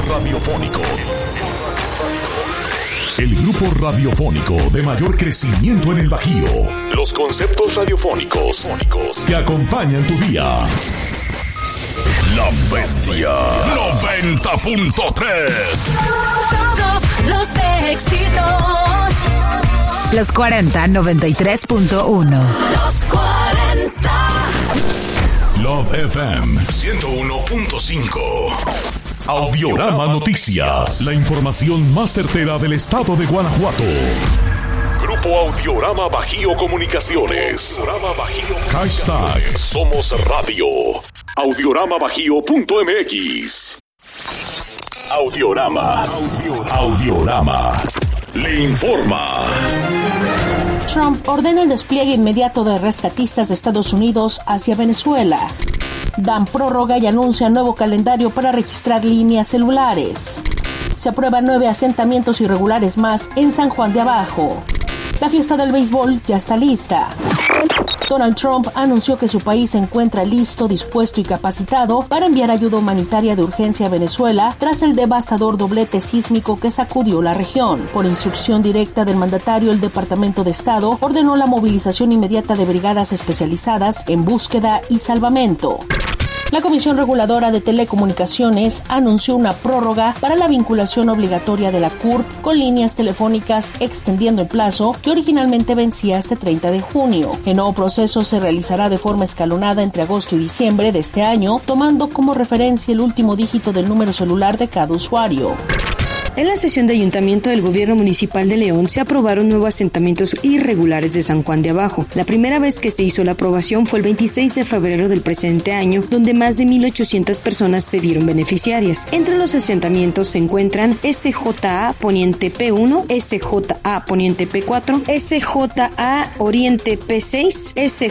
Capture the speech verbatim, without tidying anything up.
radiofónico. El grupo radiofónico de mayor crecimiento en el Bajío. Los conceptos radiofónicos que acompañan tu día. La Bestia noventa punto tres. Todos los éxitos. Los cuarenta noventa y tres punto uno. Los cuarenta. Love F M ciento uno punto cinco. Audiorama Noticias. La información más certera del estado de Guanajuato. Grupo Audiorama Bajío Comunicaciones. Audiorama Bajío. Hashtag Somos Radio. audiorama bajío punto m x. Audiorama. Audiorama. Le informa. Trump ordena el despliegue inmediato de rescatistas de Estados Unidos hacia Venezuela. Dan prórroga y anuncia nuevo calendario para registrar líneas celulares. Se aprueban nueve asentamientos irregulares más en San Juan de Abajo. La fiesta del béisbol ya está lista. Donald Trump anunció que su país se encuentra listo, dispuesto y capacitado para enviar ayuda humanitaria de urgencia a Venezuela tras el devastador doblete sísmico que sacudió la región. Por instrucción directa del mandatario, el Departamento de Estado ordenó la movilización inmediata de brigadas especializadas en búsqueda y salvamento. La Comisión Reguladora de Telecomunicaciones anunció una prórroga para la vinculación obligatoria de la C U R P con líneas telefónicas, extendiendo el plazo que originalmente vencía este treinta de junio. El nuevo proceso se realizará de forma escalonada entre agosto y diciembre de este año, tomando como referencia el último dígito del número celular de cada usuario. En la sesión de ayuntamiento del gobierno municipal de León se aprobaron nuevos asentamientos irregulares de San Juan de Abajo. La primera vez que se hizo la aprobación fue el veintiséis de febrero del presente año, donde más de mil ochocientas personas se vieron beneficiarias. Entre los asentamientos se encuentran S J A Poniente P uno, S J A Poniente P cuatro, S J A Oriente P seis, S